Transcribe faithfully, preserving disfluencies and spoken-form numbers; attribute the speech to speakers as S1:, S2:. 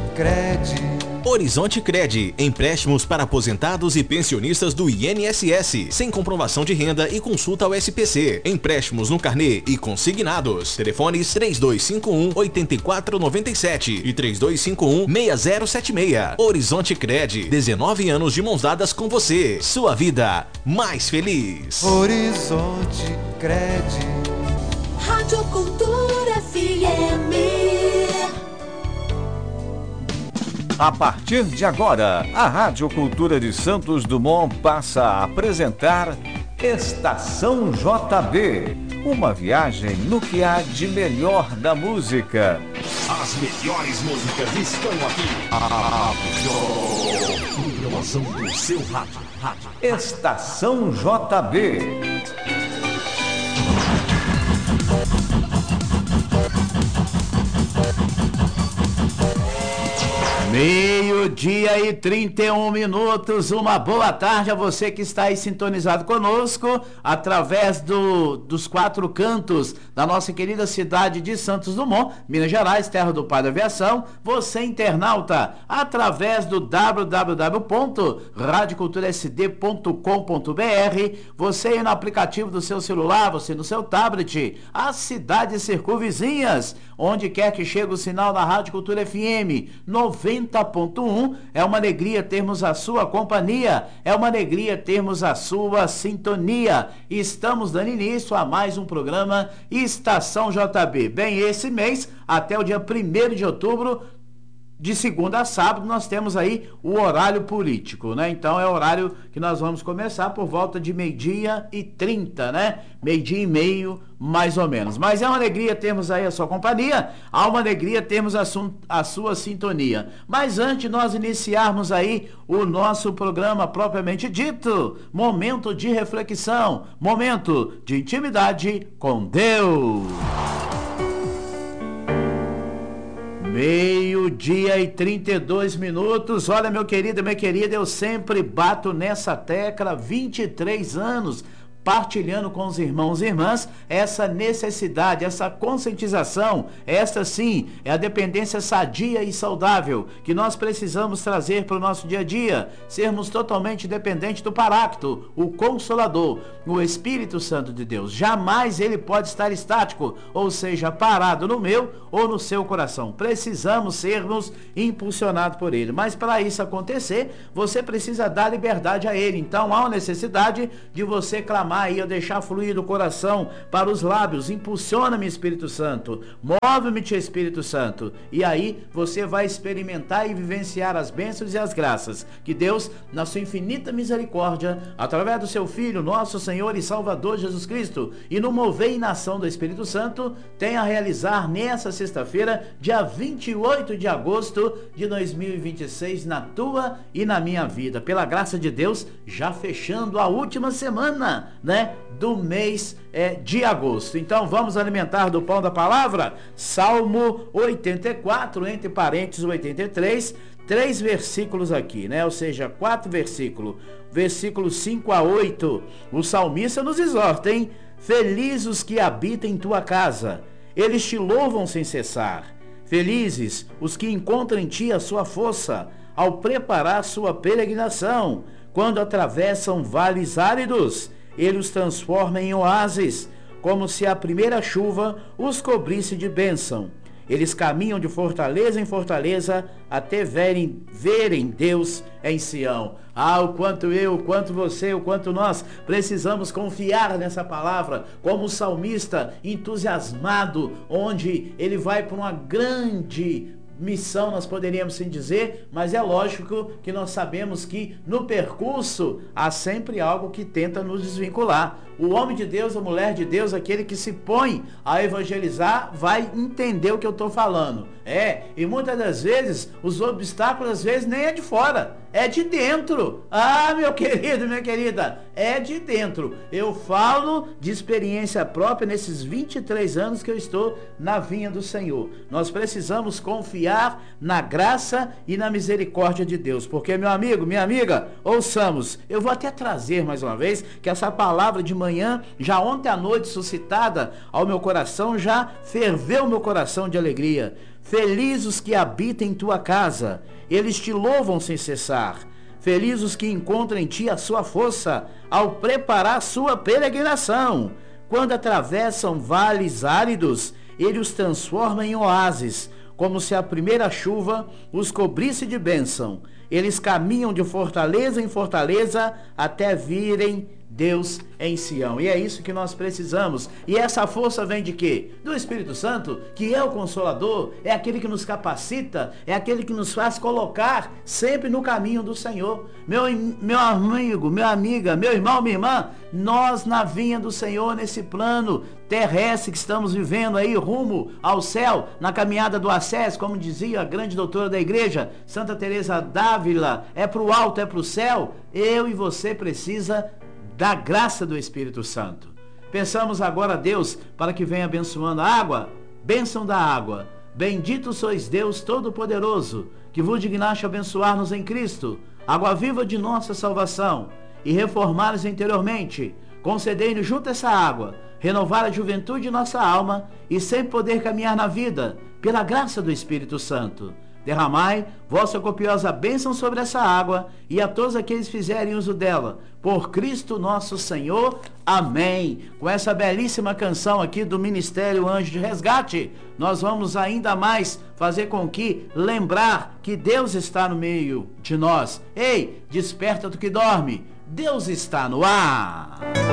S1: Cred.
S2: Horizonte Cred, empréstimos para aposentados e pensionistas do I N S S, sem comprovação de renda e consulta ao S P C. Empréstimos no carnê e consignados. Telefones três dois cinco um, oito quatro nove sete e três dois cinco um, seis zero sete seis. Horizonte Cred, dezenove anos de mãos dadas com você. Sua vida mais feliz.
S1: Horizonte Cred.
S3: Rádio Cultura F M.
S4: A partir de agora, a Rádio Cultura de Santos Dumont passa a apresentar Estação J B, uma viagem no que há de melhor da música.
S5: As melhores músicas estão aqui. A melhor programação do seu rádio. rádio.
S4: Estação J B.
S6: Meio-dia e trinta e um minutos, uma boa tarde a você que está aí sintonizado conosco através do, dos quatro cantos da nossa querida cidade de Santos Dumont, Minas Gerais, terra do pai da aviação. Você internauta, através do w w w ponto rádio cultura s d ponto com ponto b r, você aí no aplicativo do seu celular, você no seu tablet, as cidades circunvizinhas, onde quer que chegue o sinal da Rádio Cultura F M noventa ponto um, é uma alegria termos a sua companhia, é uma alegria termos a sua sintonia. Estamos dando início a mais um programa Estação J B. Bem, esse mês, até o dia primeiro de outubro, de segunda a sábado, nós temos aí o horário político, né? Então é o horário que nós vamos começar por volta de meio-dia e trinta, né? Meio-dia e meio, mais ou menos. Mas é uma alegria termos aí a sua companhia, há uma alegria termos a, su a sua sintonia. Mas antes de nós iniciarmos aí o nosso programa propriamente dito, momento de reflexão, momento de intimidade com Deus. Meio-dia e trinta e dois minutos. Olha, meu querido, minha querida, eu sempre bato nessa tecla, vinte e três anos, partilhando com os irmãos e irmãs essa necessidade, essa conscientização. Esta sim é a dependência sadia e saudável que nós precisamos trazer para o nosso dia a dia, sermos totalmente dependentes do Paráclito, o Consolador, o Espírito Santo de Deus. Jamais ele pode estar estático, ou seja, parado no meu ou no seu coração. Precisamos sermos impulsionados por ele, mas para isso acontecer, você precisa dar liberdade a ele. Então há uma necessidade de você clamar aí, eu deixar fluir do coração para os lábios. Impulsiona-me, Espírito Santo, move-me, Espírito Santo, e aí você vai experimentar e vivenciar as bênçãos e as graças que Deus, na sua infinita misericórdia, através do seu Filho, nosso Senhor e Salvador Jesus Cristo, e no mover e na ação do Espírito Santo, tem a realizar nessa sexta-feira, dia vinte e oito de agosto de dois mil e vinte e seis, na tua e na minha vida, pela graça de Deus, já fechando a última semana, né, do mês é, de agosto. Então vamos alimentar do pão da palavra. Salmo oitenta e quatro, entre parênteses oitenta e três, três versículos aqui, né, ou seja, quatro versículos, versículos cinco a oito. O salmista nos exorta, hein? Felizes os que habitam em tua casa, eles te louvam sem cessar. Felizes os que encontram em ti a sua força, ao preparar sua peregrinação. Quando atravessam vales áridos, ele os transforma em oásis, como se a primeira chuva os cobrisse de bênção. Eles caminham de fortaleza em fortaleza até verem, verem Deus em Sião. Ah, o quanto eu, o quanto você, o quanto nós precisamos confiar nessa palavra, como o salmista entusiasmado, onde ele vai para uma grande missão, nós poderíamos sim dizer, mas é lógico que nós sabemos que no percurso há sempre algo que tenta nos desvincular. O homem de Deus, a mulher de Deus, aquele que se põe a evangelizar, vai entender o que eu estou falando. É, e muitas das vezes, os obstáculos às vezes nem é de fora, é de dentro. Ah, meu querido, minha querida, é de dentro. Eu falo de experiência própria nesses vinte e três anos que eu estou na vinha do Senhor. Nós precisamos confiar na graça e na misericórdia de Deus, porque, meu amigo, minha amiga, ouçamos. Eu vou até trazer mais uma vez que essa palavra de manhã, já ontem à noite suscitada ao meu coração, já ferveu meu coração de alegria. Felizes os que habitam em tua casa, eles te louvam sem cessar. Felizes os que encontram em ti a sua força, ao preparar sua peregrinação. Quando atravessam vales áridos, ele os transforma em oásis, como se a primeira chuva os cobrisse de bênção. Eles caminham de fortaleza em fortaleza até virem Deus em Sião. E é isso que nós precisamos. E essa força vem de quê? Do Espírito Santo, que é o Consolador, é aquele que nos capacita, é aquele que nos faz colocar sempre no caminho do Senhor. Meu, meu amigo, minha amiga, meu irmão, minha irmã, nós na vinha do Senhor, nesse plano terrestre que estamos vivendo aí, rumo ao céu, na caminhada do acesso, como dizia a grande doutora da igreja, Santa Teresa d'Ávila, é para o alto, é para o céu. Eu e você precisa da graça do Espírito Santo. Pensamos agora a Deus para que venha abençoando a água, bênção da água. Bendito sois Deus Todo-Poderoso, que vos dignaste abençoar-nos em Cristo, água viva de nossa salvação, e reformar-nos interiormente. Concedei-nos junto a essa água, renovar a juventude de nossa alma e sempre poder caminhar na vida, pela graça do Espírito Santo. Derramai vossa copiosa bênção sobre essa água e a todos aqueles que fizerem uso dela, por Cristo nosso Senhor. Amém. Com essa belíssima canção aqui do Ministério Anjo de Resgate, nós vamos ainda mais fazer com que lembrar que Deus está no meio de nós. Ei, desperta do que dorme, Deus está no ar.